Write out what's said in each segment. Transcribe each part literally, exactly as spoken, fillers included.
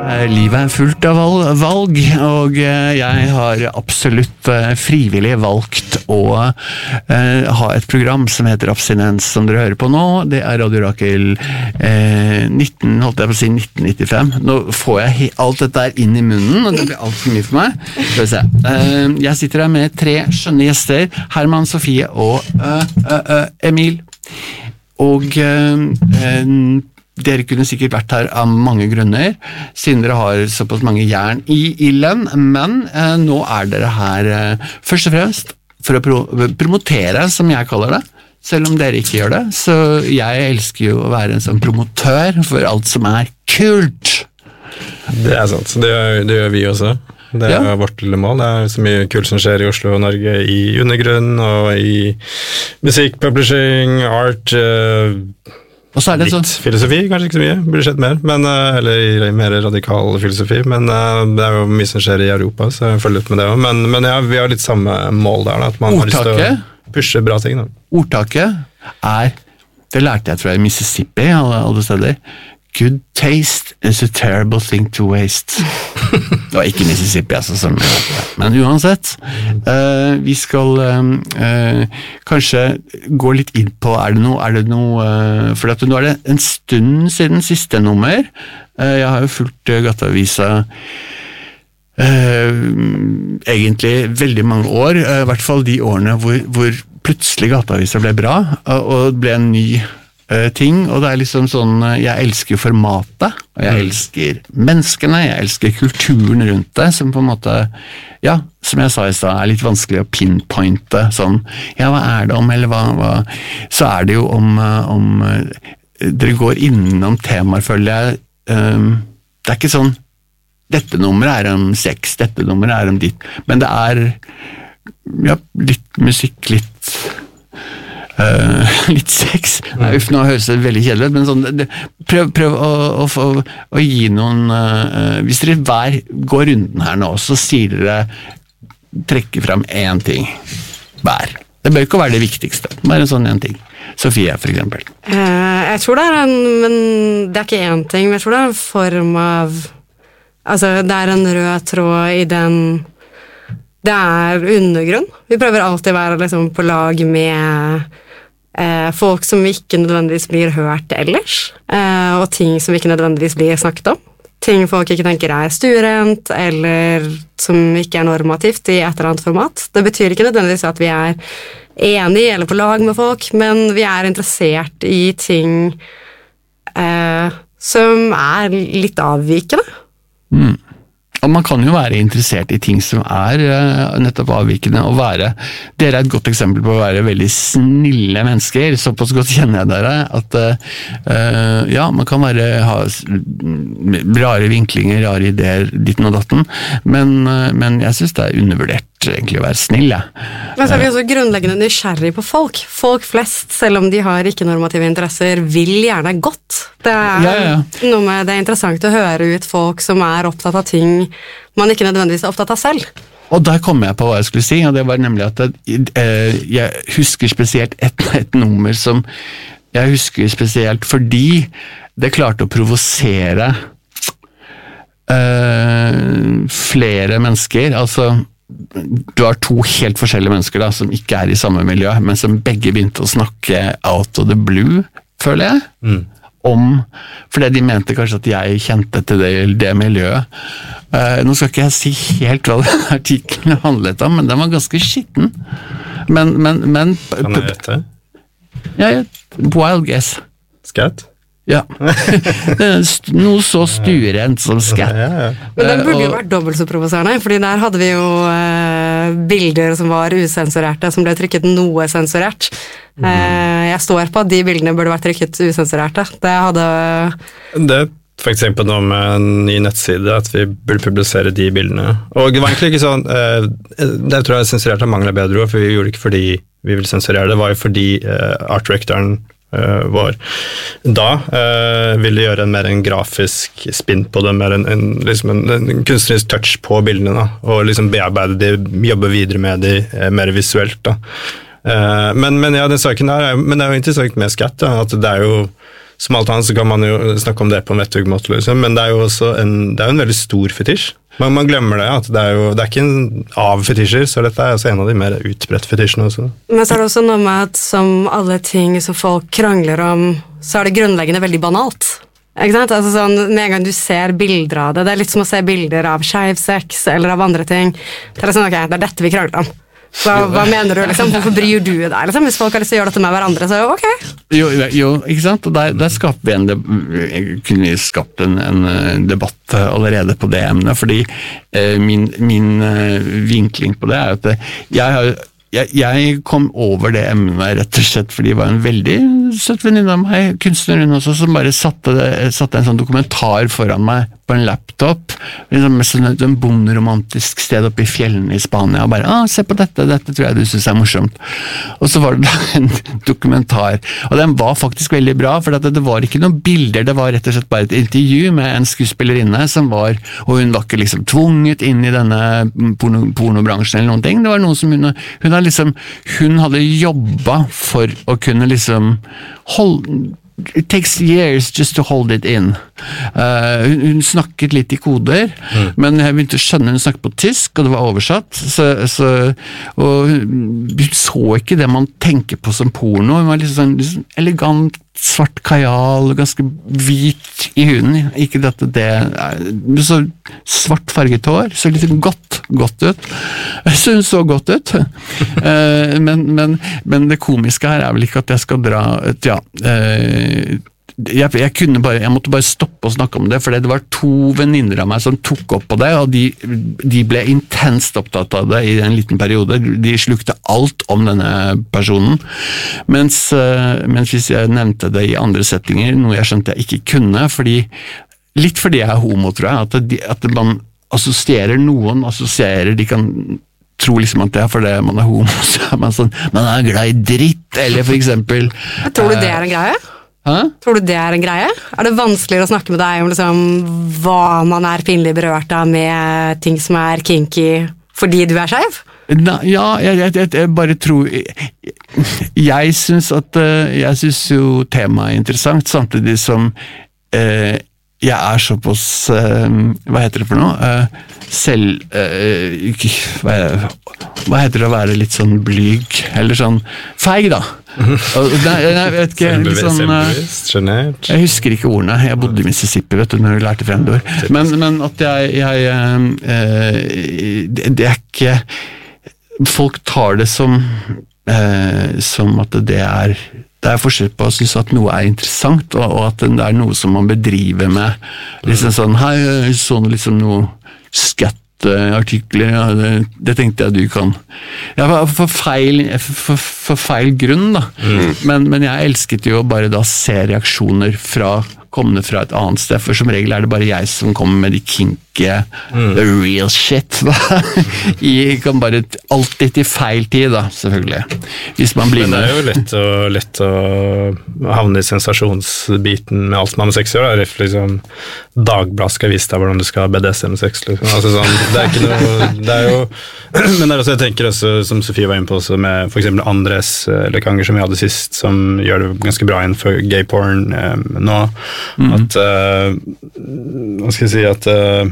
Livet er fullt av valg, og jeg har absolutt frivillig valgt å eh, ha et program som heter Abstinens, som dere hører på nå. Det er Radio Rakel eh, nitten, holdt jeg på å si nitten nittifem. Nå får jeg alt dette der inn i munnen, og det blir alt for mye for meg. Skal vi se. Eh, jeg sitter her med tre skjønne gjester, Herman, Sofie og øh, øh, øh, Emil. Og øh, dere kunne sikkert vært her av mange grunner, siden dere har såpass mange jern i ilden, men eh, nå er dere her eh, først og fremst for å pro promotere, som jeg kaller det, selv om dere ikke gjør det. Så jeg elsker jo å være en sånn promotør for alt som er kult. Det er sant, det gjør, det gjør vi også. Det er ja. Vårt lille mål. Det er så mye kult som skjer i Oslo og Norge, i undergrunn og i musikk, publishing, art, uh, og så er det litt sånn filosofi, kanskje ikke så mye, burde skjedd mer, men, eller mer radikal filosofi, men uh, det er jo mye som skjer i Europa, så jeg følger litt med det også. Men, men ja, vi har litt samme mål der, da, at man Ordtaket, har lyst til å pushe bra ting. Da. Ordtaket er, det lærte jeg tror jeg i Mississippi, alle, alle steder, good taste is a terrible thing to waste. Det var ikke Mississippi, altså, som, men uansett, uh, vi skal uh, kanskje gå litt inn på, er det noe, er det noe uh, for at nå er det en stund siden siste nummer. Uh, jeg har jo fulgt uh, Gateavisa uh, egentlig veldig mange år, uh, i hvert fall de årene hvor, hvor plutselig Gateavisa ble bra, uh, og ble en ny ting, og det er liksom sånn, jeg elsker formatet, og jeg elsker menneskene, jeg elsker kulturen rundt det, som på en måte, ja, som jeg sa i sted, er litt vanskelig å pinpointe, sånn, ja, hva er det om, eller hva, hva? Så er det jo om, om dere går innom temaer, føler jeg, um, det er ikke sånn, dette nummeret er om sex, dette nummeret er om ditt, men det er, ja, litt musikk, litt Uh, litt sex. Nei, uff, nå høres det veldig kjedelig, men sånn, det, prøv, prøv å, å, å, å gi noen uh, hvis dere hver går runden her nå, så sier dere trekker frem en ting hver. Det bør ikke være det viktigste, bare en sånn en ting. Sofie, for eksempel. Uh, jeg tror det er en, men det er ikke en ting, men jeg tror det er en form av, altså det er en rød tråd i den, det er undergrunn. Vi prøver alltid å være liksom, på lag med Eh, folk som ikke nødvendigvis blir hørt ellers, eh, og ting som ikke nødvendigvis blir snakket om. Ting folk ikke tenker er stuerent, eller som ikke er normativt i et eller annet format. Det betyr ikke nødvendigvis at vi er enige eller på lag med folk, men vi er interessert i ting eh, som er litt avvikende. Mm. Og man kan jo være interessert i ting som er uh, nettopp avvikende, og være, dere er et godt eksempel på å være veldig snille mennesker, såpass godt kjenner jeg dere, at uh, ja, man kan være, ha rare vinklinger, rare ideer, ditten og datten, men, uh, men jeg synes det er undervurdert egentlig å være snill, ja. Men så er vi også grunnleggende nysgjerrig på folk. Folk flest, selv om de har ikke-normative interesser, vil gjerne godt. Det er, ja, ja. Noe med, det er interessant å høre ut folk som er opptatt av ting man ikke nødvendigvis er opptatt av selv. Og der kom jeg på hva jeg skulle si, og det var nemlig at eh, jeg husker spesielt et, et nummer som jeg husker spesielt fordi det klarte å provosere eh, flere mennesker, altså du har to helt forskjellige mennesker da, som ikke er i samme miljø, men som begge begynte å snakke out of the blue, føler jeg, mm. om, fordi de mente kanskje at jeg kjente til det, det miljøet. Uh, nå skal ikke jeg si helt hva den artikkelen handlet om, men den var ganske skitten. Men, men, men... Kan jeg vite? Ja, wild guess. Skatt? Ja, noe så stuerent som skatt. Ja, ja. Men den burde jo vært dobbelt så provoserende, fordi der hadde vi jo eh, bilder som var usensurerte, som ble trykket noe sensurert. Mm. Eh, jeg står på at de bildene burde vært trykket usensurerte. Det hadde... Det er for eksempel noe med en ny nettside, at vi burde publisere de bildene. Og det var egentlig ikke sånn, eh, det tror jeg sensurerte mangler bedre ord, for vi gjorde det ikke fordi vi ville sensurere det, det var jo fordi eh, art-rectoren Uh, vår. Da uh, ville gjøre en mer en grafisk spinn på det, mer en, en, liksom en, en kunstnerisk touch på bildene, da, og liksom bearbeide de, jobbe videre med de uh, mer visuelt. Da. Uh, men, men ja, den saken der, men det er jo interessant med skatt, da, at det er jo som alt annet så kan man jo snakke om det på en vettug måte, liksom. Men det er jo også en, det er jo en veldig stor fetisj. Man, man glemmer det, at det er jo det er ikke en av fetisjer, så dette er også en av de mer utbredt fetisjene også. Men så er det også noe med at som alle ting som folk krangler om, så er det grunnleggende veldig banalt. Ikke sant? Altså sånn, med en gang du ser bilder av det, det er litt som å se bilder av skjevsex eller av andre ting. Det er sånn, ok, det er dette vi krangler om. Hva, hva mener du, liksom? Hvorfor bryr du deg, liksom? Hvis folk har lyst til å gjøre dette med hverandre, så ok. Jo, jo ikke sant? Og der, der skaper vi en jeg kunne skapt en, en debatt allerede på det emnet, fordi eh, min, min eh, vinkling på det er at jeg har Jeg, jeg kom over det emnet rett og slett fordi det var en veldig søt venninne av meg, kunstner hun også, som bare satte, satte en sånn dokumentar foran meg på en laptop, liksom med sånn et bonderomantisk sted oppe i fjellene i Spania, og bare, ah, se på dette, dette tror jeg du synes er morsomt. Og så var det en dokumentar, og den var faktisk veldig bra, for det var ikke noen bilder, det var rett og slett bare et intervju med en skuespillerinne som var, og hun var ikke liksom tvunget inn i denne porno, pornobransjen eller noen ting, det var noe som hun, hun hadde liksom, hun hadde jobbet for å kunne liksom holde it takes years just to hold it in. Uh, hun, hun snakket litt i koder, mm. men jeg begynte å skjønne hun snakket på tysk, og det var oversatt, så, så, og hun, hun så ikke det man tenker på som porno, hun var litt sånn liksom elegant, svart kajal, ganske hvit i huden, ikke dette det, så svart farget hår, så litt godt, godt ut, så hun så godt ut, uh, men, men, men det komiske her er vel ikke at jeg skal dra, ja, uh, Jeg, jeg, kunne bare, jeg måtte bare stoppe å snakke om det, for det var to venninner av meg som tok opp på det, og de, de ble intenst opptatt av det i en liten periode. De slukte alt om denne personen, mens, mens hvis jeg nevnte det i andre settinger, noe jeg skjønte jeg ikke kunne, fordi, litt fordi jeg er homo, tror jeg, at, de, at man assosierer noen, assosierer, de kan tro liksom at det er fordi man er homo, så er man sånn, man er glad i dritt, eller for eksempel... Jeg tror du det er en greie? Hæ? Tror du det er en greie? Er det vanskeligere å snakke med deg om liksom, hva man er pinlig berørt av med ting som er kinky fordi du er skeiv? Ja, jeg, jeg, jeg bare tror jeg, jeg synes at jeg synes jo temaet er interessant, samtidig som eh, jeg er såpass eh, hva heter det for noe? Eh, selv eh, hva, hva heter det å være litt sånn blyg eller sånn feig da? Og, nei, jeg vet ikke litt sånn, genert. Jeg husker ikke ordene, jeg bodde i Mississippi vet du, når vi lærte fremmedord, men, men at jeg, jeg eh, det, det er ikke folk tar det som eh, som at det er det er forskjell på å synes at noe er interessant, og, og at det er noe som man bedriver med, liksom sånn, hei, sånn liksom noe skatt artikler, ja, det, det tenkte jeg du kan. Ja, for feil, for, for feil grunn da, mm. men, men jeg elsket jo bare da se reaksjoner fra kommende fra et annet sted, for som regel er det bare jeg som kommer med de kinke mm. the real shit da. Jeg kan bare alltid til feil tid da, selvfølgelig hvis man blir men det er jo lett å, lett å havne i sensasjonsbiten med alt man med sex gjør, det er liksom Dagblad skal vise deg hvordan du skal ha B D S M-sex liksom. Altså sånn, det er ikke noe det er jo, men det er også, jeg tenker også, som Sofie var inne på også, med for eksempel Andres Lekanger som vi hadde sist, som gjør det ganske bra innenfor gay porn eh, nå. Mm. At uh, hva skal jeg si at uh,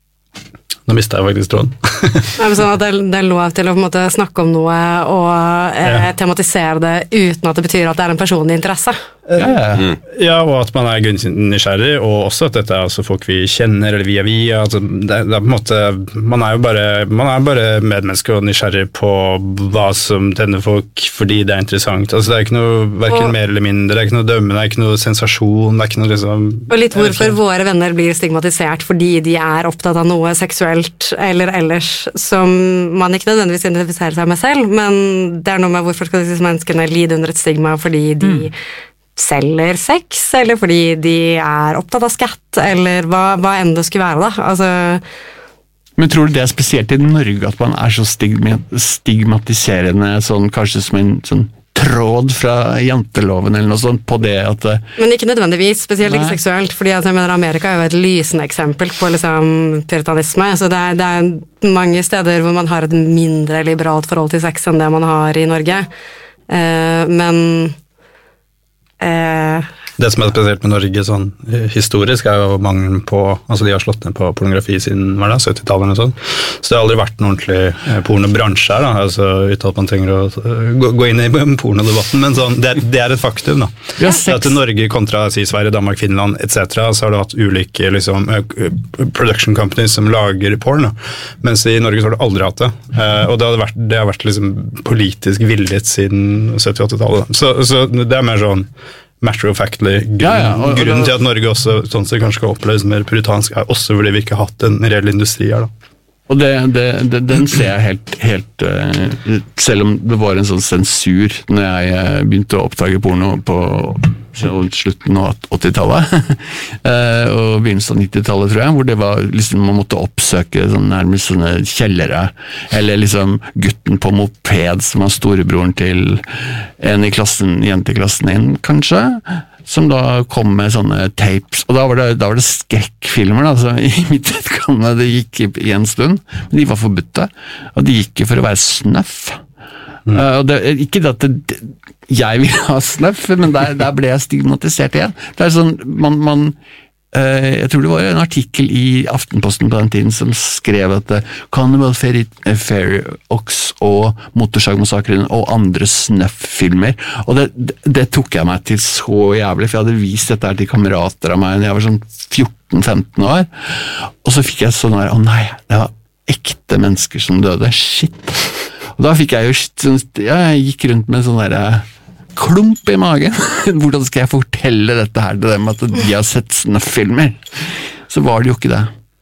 nå mistet jeg faktisk tråden. Nei, sånn at det, det er lov til å på en måte snakke om noe og eh, ja. tematisere det uten at det betyr at det er en personlig interesse. Ja, ja. Mm. ja, og at man er nysgjerrig, og også at dette er altså folk vi kjenner, eller via via, altså, det, det er på en måte, man er jo bare, man er bare medmenneske og nysgjerrig på hva som tenner folk, fordi det er interessant. Altså, det er ikke noe, hverken og, mer eller mindre, det er ikke noe dømme, det er ikke noe sensasjon, det er ikke noe liksom... Og litt hvorfor våre venner blir stigmatisert fordi de er opptatt av noe seksuelt eller ellers som man ikke nødvendigvis identifiserer seg med selv, men det er noe med hvorfor skal disse menneskene lide under et stigma fordi de mm. selger sex, eller fordi de er opptatt av skatt, eller hva, hva enn det skulle være da. Altså... Men tror du det er spesielt i Norge at man er så stigmatiserende, sånn, kanskje som en sånn tråd fra janteloven eller noe sånt på det at... Men ikke nødvendigvis, spesielt nei. Ikke seksuelt, fordi altså, jeg mener Amerika er jo et lysende eksempel på liksom, puritanisme, så det er, det er mange steder hvor man har et mindre liberalt forhold til sex enn det man har i Norge, eh, men... Eh, Det som er spesielt med Norge sånn historisk er jo mangelen på, altså de har slått ned på pornografi siden hva er det, syttitallet eller sånn, så det har aldri vært en ordentlig pornobransje her da, altså uten at man trenger å gå, gå inn i pornodebatten, men sånn, det, er, det er et faktum da. Ja, at Norge kontra si, Sverige, Danmark, Finland et cetera, så har det hatt ulike liksom, production companies som lager porn, da. Mens i Norge så har det aldri hatt det, og det har vært, det har vært liksom, politisk villet siden sytti-åttitallet, så, så det er mer sånn matter of factly. Grunn, ja, ja, og, og, grunnen til at Norge også sånn sett kanskje skal oppleves mer puritansk er også fordi vi ikke har hatt en reell industri her da. Og det, det, det, den ser jeg helt, helt uh, selv om det var en sånn sensur når jeg uh, begynte å oppdage porno på slutten av åttitallet uh, og begynnelsen av nittitallet tror jeg, hvor det var liksom man måtte oppsøke sånn, nærmest sånne kjellere, eller liksom gutten på moped som var storebroren til en i klassen, jenteklassen inn kanskje, som da kom med sånne tapes, og da var det, da var det skrekkfilmer da, altså, i mitt vedkommende, det gikk i, i en stund, men de var forbudte, og de gikk for å være snøff. Mm. Uh, og det, ikke det at det, jeg vil ha snøff, men der, der ble jeg stigmatisert igjen. Det er sånn, man, man uh, jeg tror det var en artikkel i Aftenposten på den tiden som skrev at uh, Cannibal Ferox og Motorsagmassakren og andre snøff-filmer, og det, det, det tok jeg meg til så jævlig, for jeg hadde vist dette her til kamerater av meg når jeg var sånn fjorten femten år, og så fikk jeg sånn her, å nei, det var ekte mennesker som døde, shit. Og da fikk jeg jo sånn, ja, jeg gikk rundt med sånn der klump i magen. Hvordan skal jeg fortelle dette her til dem, at de har sett snøff-filmer? Så var det jo ikke det.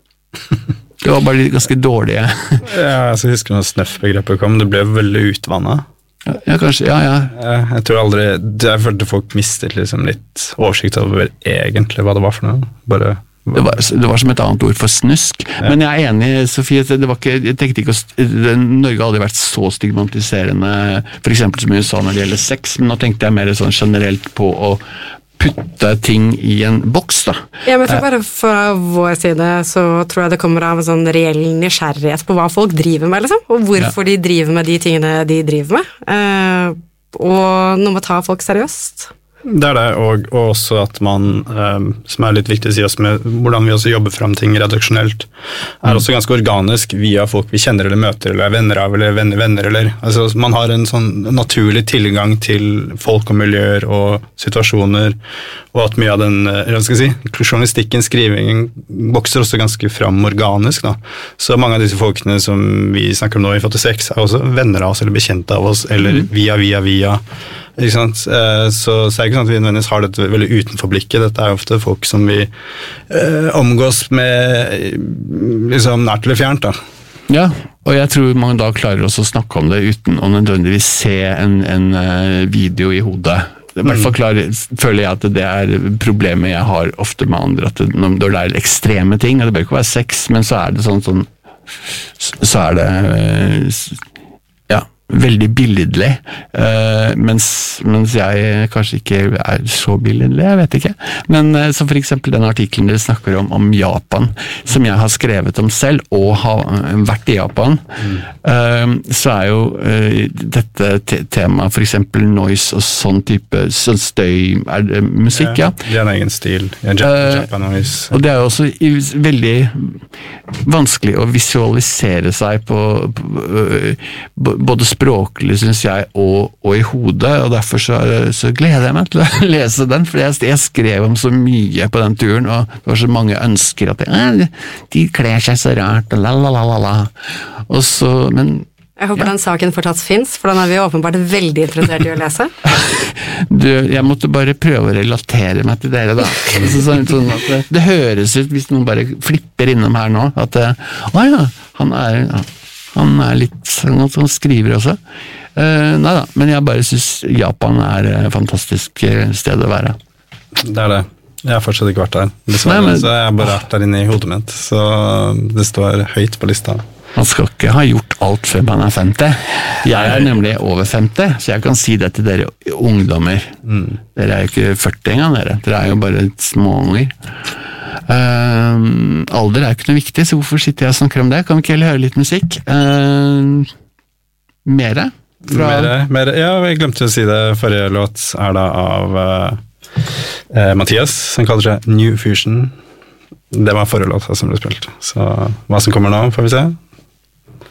Det var bare ganske dårlige. Ja, jeg husker når snøff-begrepet kom, det ble veldig utvannet. Ja, ja, kanskje, ja, ja. Jeg tror aldri, jeg følte folk mistet liksom litt oversikt over egentlig hva det var for noe. Bare... Det var, det var som et annet ord for snusk, ja. Men jeg er enig, Sofie, det var ikke, jeg tenkte ikke å, Norge har aldri vært så stigmatiserende, for eksempel som i U S A når det gjelder sex, men nå tenkte jeg mer sånn generelt på å putte ting i en boks da. Ja, men jeg tror bare fra vår side så tror jeg det kommer av en sånn reell nysgjerrighet på hva folk driver med, liksom, og hvorfor ja. De driver med de tingene de driver med, uh, og noe med å ta folk seriøst. Det er det, og, og også at man, um, som er litt viktig å si oss med, hvordan vi også jobber frem ting redaksjonelt, er også ganske organisk via folk vi kjenner eller møter, eller er venner av, eller venner, venner eller, altså man har en sånn naturlig tilgang til folk og miljøer og situasjoner, og at mye av den, hva skal jeg si, journalistikken, skrivingen, vokser også ganske frem organisk da. Så mange av disse folkene som vi snakker om nå i førtiseks er også venner av oss, eller bekjente av oss, eller via, via, via, ikke sant? Så, så er det ikke sånn at vi nødvendigvis har dette veldig utenfor blikket. Dette er ofte folk som vi eh, omgås med liksom nært eller fjernt da. Ja, og jeg tror man da klarer også å snakke om det uten å nødvendigvis se en, en video i hodet. I hvert fall klar, føler jeg at det er problemet jeg har ofte med andre, at det, når det er ekstreme ting, og det bør ikke være sex, men så er det sånn, sånn så er det ja, veldig billedlig, uh, mens, mens jeg kanskje ikke er så billedlig, jeg vet ikke. Men uh, som for eksempel den artikkelen dere snakker om, om Japan, som jeg har skrevet om selv, og har uh, vært i Japan, mm. uh, så er jo uh, dette te temaet, for eksempel noise og sånn type, sånn støy, er det musikk, ja? Ja, det er en egen stil, ja, Japan uh, noise. Og det er jo også i, veldig vanskelig å visualisere seg på, på uh, både språklig, synes jeg, og, og i hodet, og derfor så, så gleder jeg meg til å lese den, for jeg, jeg skrev om så mye på den turen, og det var så mange ønsker at de, de kler seg så rart, og lalalala, og så, men jeg håper ja. Den saken fortsatt finnes, for den er vi åpenbart veldig interessert i å lese. Du, jeg måtte bare prøve å relatere meg til dere da. Så, sånn, sånn at det, det høres ut, hvis noen bare flipper innom her nå, at å ja, han er, han er litt sånn at han skriver også. Uh, nei da, men jeg bare synes Japan er et fantastisk sted å være. Det er det. Jeg har fortsatt ikke vært der. Nei, men, så jeg har bare vært der inne i hodet mitt, så det står høyt på lista. Man skal ikke ha gjort alt før man er femti. Jeg er nemlig over femti, så jeg kan si det til dere ungdommer. Mm. Dere er jo ikke førti engang, dere. Dere er jo bare små unger. Uh, alder er ikke noe viktig, så hvorfor sitter jeg og snakker om det? Kan vi ikke heller høre litt musikk? Uh, mere? Fra... Mere, mere? Ja, jeg glemte å si det. Forrige låt er da av... Uh... eh, Mathias, som kaller seg New Fusion. Det var forrige låt som ble spilt. Så hva som kommer nå, får vi se.